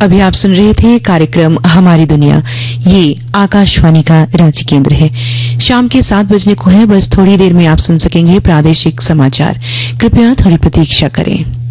अभी आप सुन रहे थे कार्यक्रम हमारी दुनिया। ये आकाशवाणी का रांची केंद्र है। शाम के 7 बजने को है, बस थोड़ी देर में आप सुन सकेंगे प्रादेशिक समाचार। कृपया थोड़ी प्रतीक्षा करें।